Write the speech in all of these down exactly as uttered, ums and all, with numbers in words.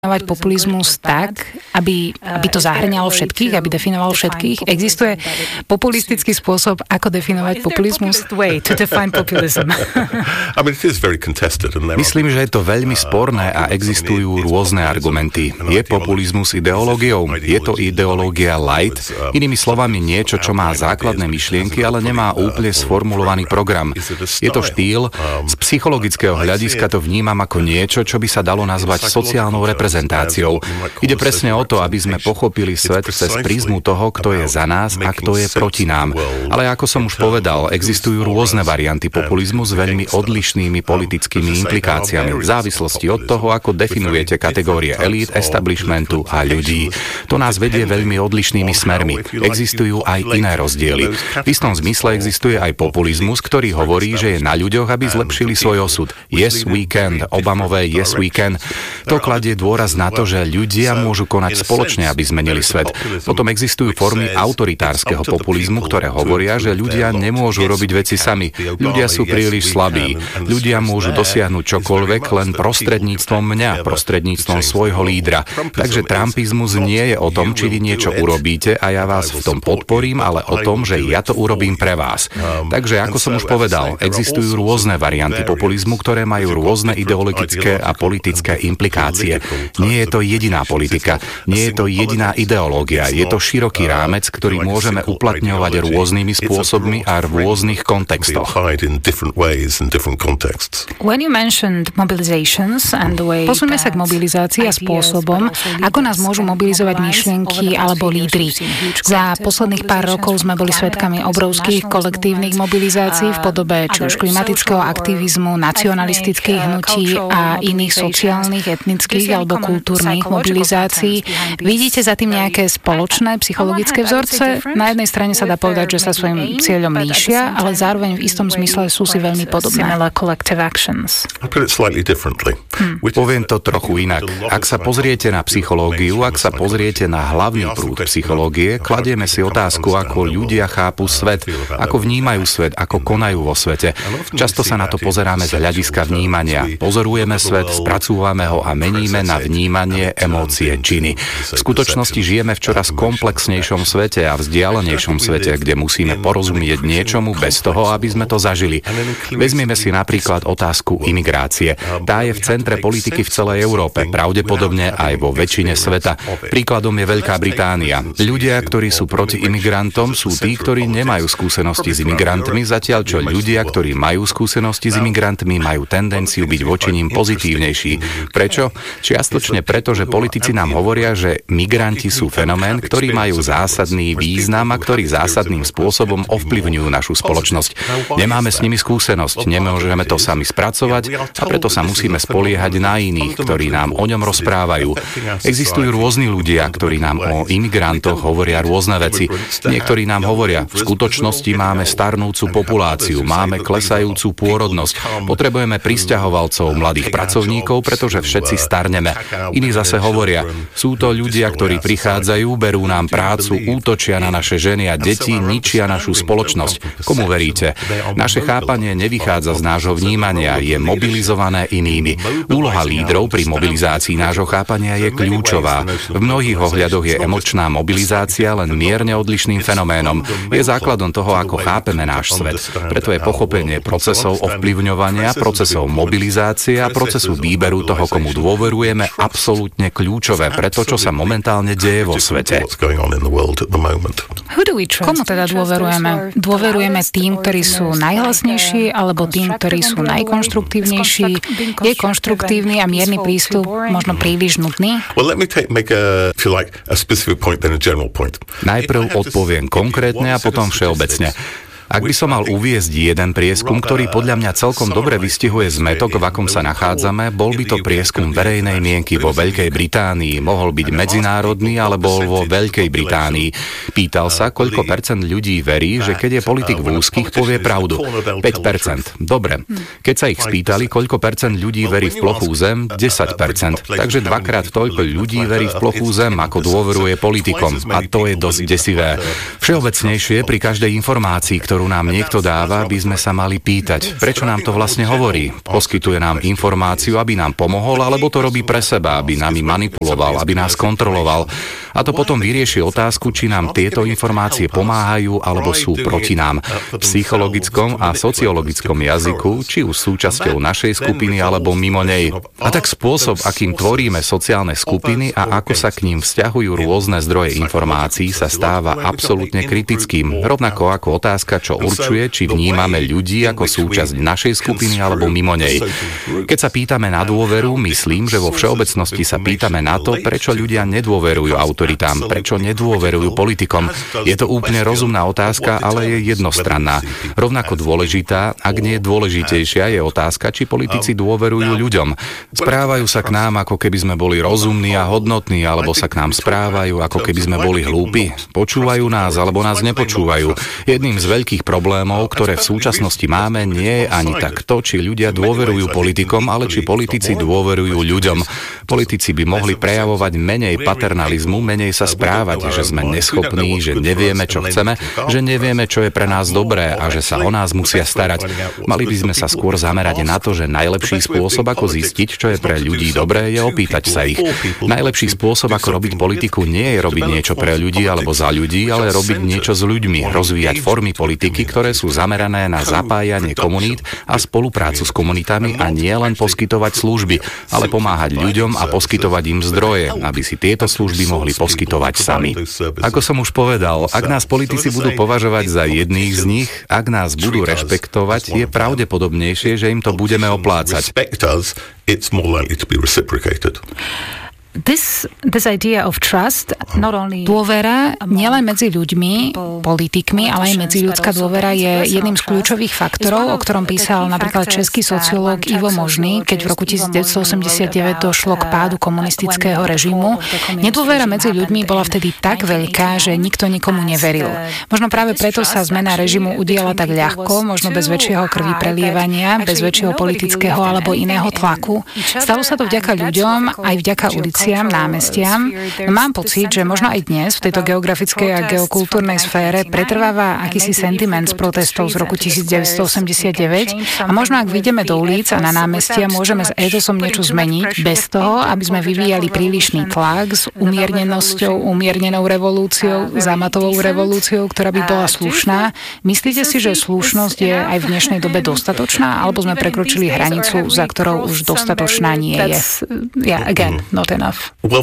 definovať populizmus tak, aby, aby to zahrňalo všetkých, aby definovalo všetkých? Existuje populistický spôsob, ako definovať populizmus? Way to define populism. Myslím, že je to veľmi sporné a existujú rôzne argumenty. Je populizmus ideológiou? Je to ideológia light? Inými slovami niečo, čo má základné myšlienky, ale nemá úplne sformulovaný program. Je to štýl? Z psychologického hľadiska to vnímam ako niečo, čo by sa dalo nazvať sociálnou reprezentáciou. Ide presne o to, aby sme pochopili svet cez prízmu toho, kto je za nás a kto je proti nám. Ale ako som už povedal, existujú rôzne varianty populizmu s veľmi odlišnými politickými implikáciami v závislosti od toho, ako definujete kategórie elít, establishmentu a ľudí. To nás vedie veľmi odlišnými smermi. Existujú aj iné rozdiely. V istom zmysle existuje aj populizmus, ktorý hovorí, že je na ľuďoch, aby zlepšili svoj osud. Yes, we can. Obamové yes, we can. To kladie dôraz na to, že ľudia môžu konať spoločne, aby zmenili svet. Potom existujú formy autoritárskeho populizmu, ktoré hovoria, že ľudia nemôžu robiť veci sami. Ľudia sú príliš slabí. Ľudia môžu dosiahnuť čokoľvek len prostredníctvom mňa, prostredníctvom svojho lídra. Takže trumpizmus nie je o tom, či vy niečo urobíte a ja vás v tom podporím, ale o tom, že ja to urobím pre vás. Takže, ako som už povedal, existujú rôzne varianty populizmu, ktoré majú rôzne ideologické a politické implikácie. Nie je to jediná politika, nie je to jediná ideológia, je to široký rámec, ktorý môžeme uplatňovať rôznymi spôsobmi a v rôznych kontextoch. Posuňme sa k mobilizácii a spôsobom, ako nás môžu mobilizovať myšlienky alebo lídri. Za posledných pár rokov sme boli svedkami obrovských kolektívnych mobilizácií v podobe či už klimatického aktivizmu, nacionalistických hnutí a iných sociálnych, etnických alebo kultúrnych mobilizácií. Vidíte za tým nejaké spoločné psychologické vzorce? Na jednej strane sa dá povedať, že sa svojím cieľom líšia, ale zároveň v istom zmysle sú si veľmi podobné. Hmm. Poviem to trochu inak. Ak sa pozriete na psychológiu, ak sa pozriete na hlavný prúd psychológie, kladieme si otázku, ako ľudia chápu svet, ako vnímajú svet, ako konajú vo svete. Často sa na to pozeráme z hľadiska vnímania. Pozorujeme svet, spracúvame ho a meníme na vnímanie, emócie, činy. V skutočnosti žijeme v čoraz komplexnejšom svete a vzdialenejšom svete, kde musíme porozumieť niečomu bez toho, aby sme to zažili. Vezmeme si napríklad otázku imigrácie. Tá je v centre politiky v celej Európe, pravdepodobne aj vo väčšine sveta. Príkladom je Veľká Británia. Ľudia, ktorí sú proti imigrantom, sú tí, ktorí nemajú skúsenosti s imigrantmi, zatiaľ čo ľudia, ktorí majú skúsenosti s imigrantmi, majú tendenciu byť voči nim pozitívnejší. Prečo? Čiastočne preto, že politici nám hovoria, že migranti sú fenomén, ktorý majú zásadný význam a ktorý zásadným spôsobom ovplyvňujú našu spoločnosť. Nemáme s nimi skúsenosť, nemôžeme to sami spracovať a preto sa musíme spoliehať na iných, ktorí nám o ňom rozprávajú. Existujú rôzni ľudia, ktorí nám o imigrantoch hovoria rôzne veci. Niektorí nám hovoria, v skutočnosti máme starnúcu populáciu, máme klesajúcu pôrodnosť, potrebujeme prisťahovalcov, mladých pracovníkov, pretože všetci starneme. Iní zase hovoria, sú to ľudia, ktorí prichádzajú, berú nám prácu, útočia na naše ženy a deti, ničia našu spoločnosť. Komu veríte? Naše chápanie nevychádza z nášho vnímania, je mobilizované inými. Úloha lídrov pri mobilizácii nášho chápania je kľúčová. V mnohých ohľadoch je emočná mobilizácia len mierne odlišným fenoménom. Je základom toho, ako chápeme náš svet. Preto je pochopenie procesov ovplyvňovania, procesov mobilizácie a procesu výberu toho, komu dôverujeme, absolútne kľúčové pre to, čo sa momentálne deje vo svete. Komu teda dôverujeme? Dôverujeme tým, ktorí sú najhlasnejší, alebo tým, ktorí sú najkonštruktívnejší? Je konštruktívny a mierny prístup možno príliš nutný? Najprv odpoviem konkrétne a potom všeobecne. Ak by som mal uviesť jeden prieskum, ktorý podľa mňa celkom dobre vystihuje zmätok, v akom sa nachádzame, bol by to prieskum verejnej mienky vo Veľkej Británii. Mohol byť medzinárodný, ale bol vo Veľkej Británii. Pýtal sa, koľko percent ľudí verí, že keď je politik v úzkých, povie pravdu. päť percent. Dobre. Keď sa ich spýtali, koľko percent ľudí verí v plochú zem, desať percent. Takže dvakrát toľko ľudí verí v plochú zem, ako dôveruje politikom. A to je dosť desivé. Všeobecnejšie pri každej informácii, ktorú ktorú nám niekto dáva, by sme sa mali pýtať, prečo nám to vlastne hovorí. Poskytuje nám informáciu, aby nám pomohol, alebo to robí pre seba, aby nami manipuloval, aby nás kontroloval. A to potom vyrieši otázku, či nám tieto informácie pomáhajú, alebo sú proti nám. V psychologickom a sociologickom jazyku, či už súčasťou našej skupiny, alebo mimo nej. A tak spôsob, akým tvoríme sociálne skupiny a ako sa k ním vzťahujú rôzne zdroje informácií, sa stáva absolútne kritickým. Rovnako ako otázka, čo určuje, či vnímame ľudí ako súčasť našej skupiny alebo mimo nej. Keď sa pýtame na dôveru, myslím, že vo všeobecnosti sa pýtame na to, prečo ľudia nedôverujú autoritám, prečo nedôverujú politikom. Je to úplne rozumná otázka, ale je jednostranná. Rovnako dôležitá, ak nie je dôležitejšia, je otázka, či politici dôverujú ľuďom. Správajú sa k nám, ako keby sme boli rozumní a hodnotní, alebo sa k nám správajú, ako keby sme boli hlúpi. Počúvajú nás, alebo nás nepočúvajú. Jedným z veľkých problémov, ktoré v súčasnosti máme, nie je ani tak to, či ľudia dôverujú politikom, ale či politici dôverujú ľuďom. Politici by mohli prejavovať menej paternalizmu, menej sa správať, že sme neschopní, že nevieme, čo chceme, že nevieme, čo je pre nás dobré a že sa o nás musia starať. Mali by sme sa skôr zamerať na to, že najlepší spôsob, ako zistiť, čo je pre ľudí dobré, je opýtať sa ich. Najlepší spôsob, ako robiť politiku, nie je robiť niečo pre ľudí alebo za ľudí, ale robiť niečo s ľuďmi, rozvíjať formy politiky, ktoré sú zamerané na zapájanie komunít a spoluprácu s komunitami a nie len poskytovať služby, ale pomáhať ľuďom a poskytovať im zdroje, aby si tieto služby mohli poskytovať sami. Ako som už povedal, ak nás politici budú považovať za jedných z nich, ak nás budú rešpektovať, je pravdepodobnejšie, že im to budeme oplácať. This, this idea of trust, not only... Dôvera nielen medzi ľuďmi, politikmi, ale aj medziľudská dôvera je jedným z kľúčových faktorov, o ktorom písal napríklad český sociológ Ivo Možný, keď v roku devätnásťstoosemdesiatdeväť došlo k pádu komunistického režimu. Nedôvera medzi ľuďmi bola vtedy tak veľká, že nikto nikomu neveril. Možno práve preto sa zmena režimu udiala tak ľahko, možno bez väčšieho krvi prelievania, bez väčšieho politického alebo iného tlaku. Stalo sa to vďaka ľuďom, aj vďaka ulici, námestiam. Mám pocit, že možno aj dnes v tejto geografickej a geokultúrnej sfére pretrváva akýsi sentiment z protestov z roku devätnásťstoosemdesiatdeväť a možno ak vyjdeme do ulic a na námestia, môžeme s étosom niečo zmeniť bez toho, aby sme vyvíjali prílišný tlak s umiernenosťou, umiernenou revolúciou, zamatovou revolúciou, ktorá by bola slušná. Myslíte si, že slušnosť je aj v dnešnej dobe dostatočná, alebo sme prekročili hranicu, za ktorou už dostatočná nie je? Yeah, again, not enough.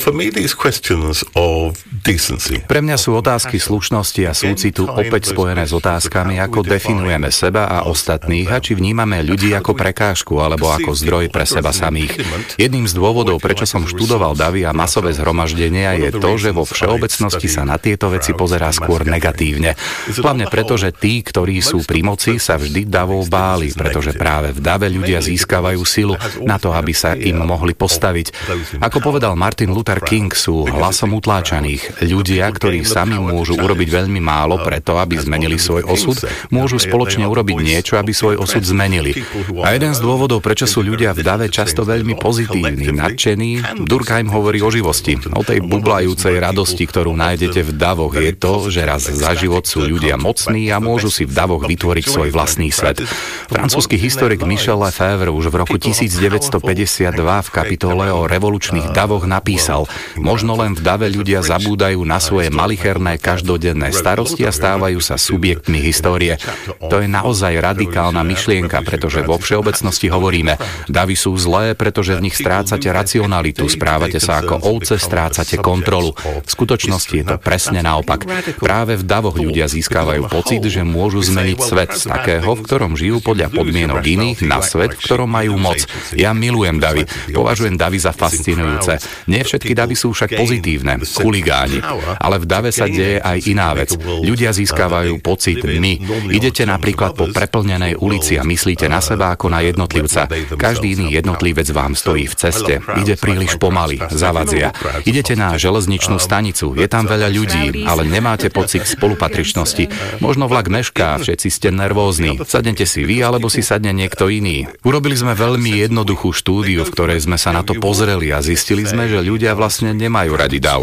Pre mňa sú otázky slušnosti a súcitu opäť spojené s otázkami, ako definujeme seba a ostatných a či vnímame ľudí ako prekážku alebo ako zdroj pre seba samých. Jedným z dôvodov, prečo som študoval davy a masové zhromaždenia, je to, že vo všeobecnosti sa na tieto veci pozerá skôr negatívne. Hlavne preto, že tí, ktorí sú pri moci, sa vždy davov báli, pretože práve v dave ľudia získavajú silu na to, aby sa im mohli postaviť. Ako povedal Martin Luther King, sú hlasom utláčaných. Ľudia, ktorí sami môžu urobiť veľmi málo preto, aby zmenili svoj osud, môžu spoločne urobiť niečo, aby svoj osud zmenili. A jeden z dôvodov, prečo sú ľudia v dave často veľmi pozitívni, nadšení, Durkheim hovorí o živosti, o tej bublajúcej radosti, ktorú nájdete v davoch. Je to, že raz za život sú ľudia mocní a môžu si v davoch vytvoriť svoj vlastný svet. Francúzsky historik Michel Lefebvre už v roku devätnásťstopäťdesiatdva v kapitole o revolučných davoch napísal: možno len v dave ľudia zabúdajú na svoje malicherné každodenné starosti a stávajú sa subjektmi histórie. To je naozaj radikálna myšlienka, pretože vo všeobecnosti hovoríme, davy sú zlé, pretože v nich strácate racionalitu, správate sa ako ovce, strácate kontrolu. V skutočnosti je to presne naopak. Práve v davoch ľudia získavajú pocit, že môžu zmeniť svet z takého, v ktorom žijú podľa podmienok iných, na svet, v ktorom majú moc. Ja milujem davy, považujem davy za fascinujúce. Nie všetky davy sú však pozitívne, chuligáni. Ale v dave sa deje aj iná vec. Ľudia získavajú pocit my. Idete napríklad po preplnenej ulici a myslíte na seba ako na jednotlivca. Každý iný jednotlivec vám stojí v ceste. Ide príliš pomaly, zavadzia. Idete na železničnú stanicu, je tam veľa ľudí, ale nemáte pocit spolupatričnosti. Možno vlak mešká, všetci ste nervózni. Sadnete si vy, alebo si sadne niekto iný. Urobili sme veľmi jednoduchú štúdiu, v ktorej sme sa na to pozreli a zistili sme, že ľudia vlastne nemajú radi dav.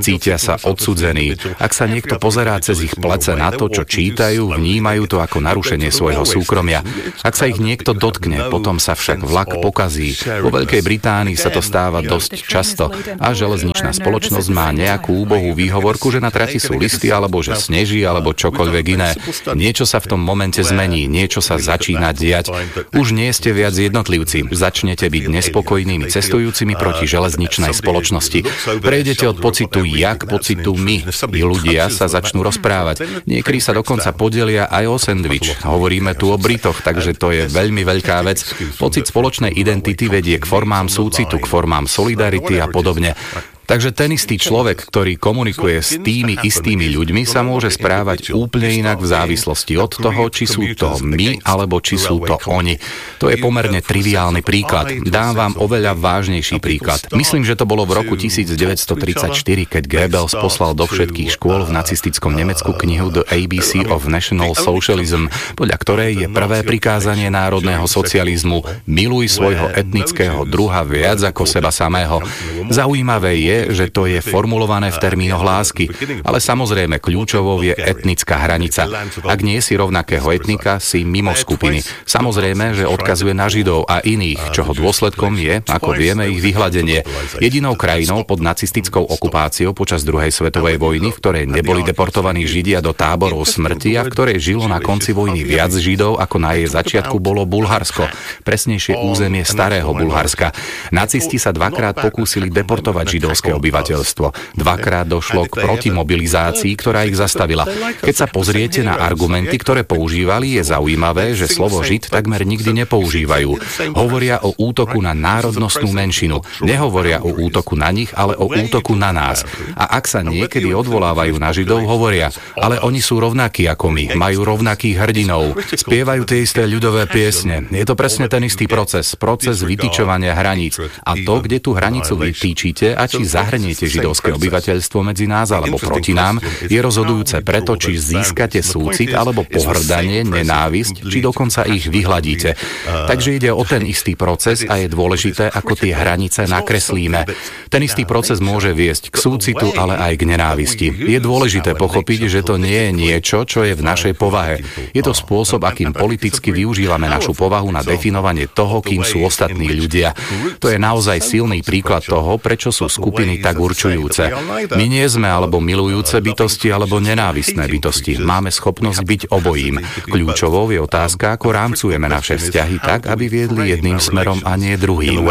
cítia sa odsudzení. Ak sa niekto pozerá cez ich plece na to, čo čítajú, vnímajú to ako narušenie svojho súkromia. Ak sa ich niekto dotkne, potom sa však vlak pokazí. Vo Veľkej Británii sa to stáva dosť často a železničná spoločnosť má nejakú úbohú výhovorku, že na trati sú listy, alebo že sneží, alebo čokoľvek iné. Niečo sa v tom momente zmení, niečo sa začína diať. Už nie ste viac jednotlivci. Začnete byť nespokojnými cestujúcimi proti železničnej spoločnosti. Prejdete od pocitu ja k pocitu my. I ľudia sa začnú rozprávať. Niekedy sa dokonca podelia aj o sendvič. Hovoríme tu o Britoch, takže to je veľmi veľká vec. Pocit spoločnej identity vedie k formám súcitu, k formám solidarity a podobne. Takže ten istý človek, ktorý komunikuje s tými istými ľuďmi, sa môže správať úplne inak v závislosti od toho, či sú to my, alebo či sú to oni. To je pomerne triviálny príklad. Dám vám oveľa vážnejší príklad. Myslím, že to bolo v roku devätnásťtridsaťštyri, keď Goebbels poslal do všetkých škôl v nacistickom Nemecku knihu The á bé cé of National Socialism, podľa ktorej je prvé prikázanie národného socializmu: miluj svojho etnického druha viac ako seba samého. Zaujímavé je, že to je formulované v termínoch lásky, ale samozrejme kľúčovou je etnická hranica. Ak nie si rovnakého etnika, si mimo skupiny. Samozrejme, že odkazuje na Židov a iných, čoho dôsledkom je, ako vieme, ich vyhladenie. Jedinou krajinou pod nacistickou okupáciou počas druhej svetovej vojny, v ktorej neboli deportovaní Židia do táborov smrti a v ktorej žilo na konci vojny viac Židov ako na jej začiatku, bolo Bulharsko, presnejšie územie starého Bulharska. Nacisti sa dvakrát pokúsili deportovať židovské obyvateľstvo. Dvakrát došlo k protimobilizácii, ktorá ich zastavila. Keď sa pozriete na argumenty, ktoré používali, je zaujímavé, že slovo Žid takmer nikdy nepoužívajú. Hovoria o útoku na národnostnú menšinu. Nehovoria o útoku na nich, ale o útoku na nás. A ak sa niekedy odvolávajú na Židov, hovoria: ale oni sú rovnakí ako my, majú rovnakých hrdinov, spievajú tie isté ľudové piesne. Je to presne ten istý proces, proces vytýčovania hraníc. A to, kde tú hranicu vytýčite a či zahrniete židovské obyvateľstvo medzi nás alebo proti nám, je rozhodujúce preto, či získate súcit alebo pohrdanie, nenávisť, či dokonca ich vyhladíte. Takže ide o ten istý proces a je dôležité, ako tie hranice nakreslíme. Ten istý proces môže viesť k súcitu, ale aj k nenávisti. Je dôležité pochopiť, že to nie je niečo, čo je v našej povahe. Je to spôsob, akým politicky využívame našu povahu na definovanie toho, kým sú ostatní ľudia. To je naozaj silný príklad toho, prečo sú skupiny tak určujúce. My nie sme alebo milujúce bytosti, alebo nenávistné bytosti. Máme schopnosť byť obojím. Kľúčovou je otázka, ako rámcujeme naše vzťahy tak, aby viedli jedným smerom a nie druhým.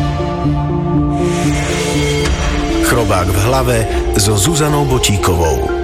Chrobák v hlave so Zuzanou Bočíkovou.